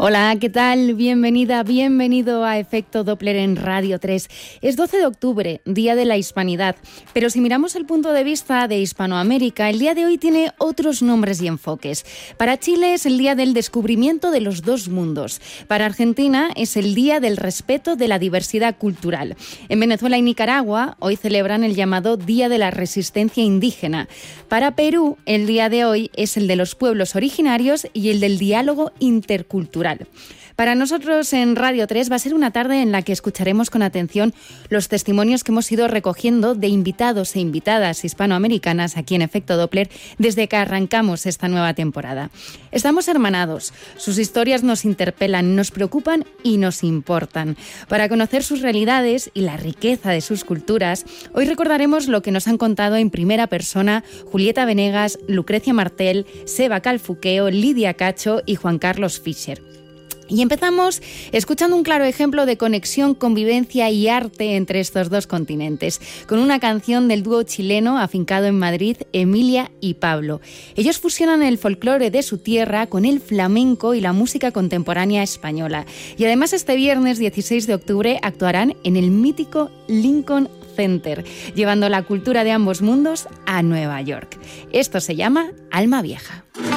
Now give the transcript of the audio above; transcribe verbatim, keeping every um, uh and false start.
Hola, ¿qué tal? Bienvenida, bienvenido a Efecto Doppler en Radio tres. Es doce de octubre, Día de la Hispanidad, pero si miramos el punto de vista de Hispanoamérica, el día de hoy tiene otros nombres y enfoques. Para Chile es el Día del Descubrimiento de los Dos Mundos. Para Argentina es el Día del Respeto de la Diversidad Cultural. En Venezuela y Nicaragua hoy celebran el llamado Día de la Resistencia Indígena. Para Perú, el día de hoy es el de los pueblos originarios y el del diálogo intercultural. Para nosotros en Radio tres va a ser una tarde en la que escucharemos con atención los testimonios que hemos ido recogiendo de invitados e invitadas hispanoamericanas aquí en Efecto Doppler desde que arrancamos esta nueva temporada. Estamos hermanados, sus historias nos interpelan, nos preocupan y nos importan. Para conocer sus realidades y la riqueza de sus culturas, hoy recordaremos lo que nos han contado en primera persona Julieta Venegas, Lucrecia Martel, Seba Calfuqueo, Lidia Cacho y Juan Carlos Fischer. Y empezamos escuchando un claro ejemplo de conexión, convivencia y arte entre estos dos continentes, con una canción del dúo chileno afincado en Madrid, Emilia y Pablo. Ellos fusionan el folclore de su tierra con el flamenco y la música contemporánea española. Y además este viernes dieciséis de octubre actuarán en el mítico Lincoln Center, llevando la cultura de ambos mundos a Nueva York. Esto se llama Alma Vieja.